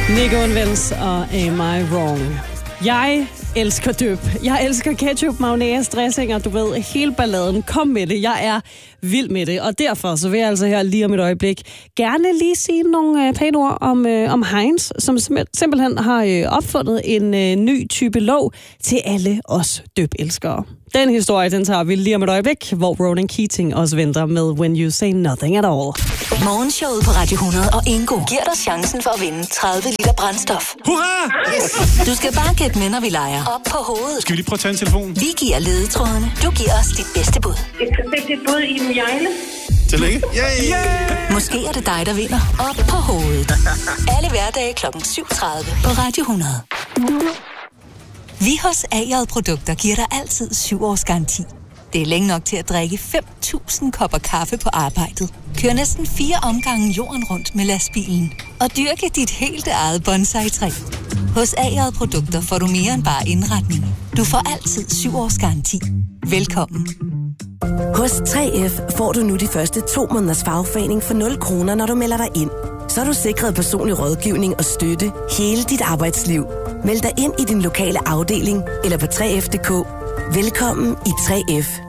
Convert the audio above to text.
Nico and Vince og Am I Wrong? Jeg elsker døb. Jeg elsker ketchup, mayonnaise, dressinger, du ved, hele balladen. Kom med det. Jeg er vild med det. Og derfor så vil jeg altså her lige om et øjeblik gerne lige sige nogle pæne ord om Heinz, som simpelthen har opfundet en ny type låg til alle os døbelskere. Den historie, den tager vi lige om et øjeblik, hvor Ronan Keating også venter med When You Say Nothing At All. Morgenshowet på Radio 100 og Ingo giver dig chancen for at vinde 30 liter brændstof. Hurra! Du skal bare gætte med, når vi leger. Op på hovedet. Skal vi lige prøve at tage en telefon? Vi giver ledetrådene. Du giver os dit bedste bud. Et perfekt bud i den hjerne. Tillykke. Yeah. Måske er det dig, der vinder. Op på hovedet. Alle hverdage kl. 7:30 på Radio 100. Vi hos A-J Produkter giver dig altid 7 års garanti. Det er længe nok til at drikke 5.000 kopper kaffe på arbejdet. Kør næsten 4 omgange jorden rundt med lastbilen. Og dyrke dit helt eget bonsai-træ. Hos A-J Produkter får du mere end bare indretning. Du får altid 7 års garanti. Velkommen. Hos 3F får du nu de første 2 måneders fagforening for 0 kroner, når du melder dig ind. Så er du sikret personlig rådgivning og støtte hele dit arbejdsliv. Meld dig ind i din lokale afdeling eller på 3F.dk. Velkommen i 3F.